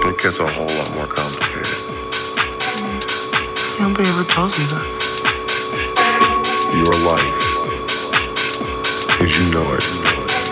It gets a whole lot more complicated. Nobody ever tells me that. Your life, as you know it,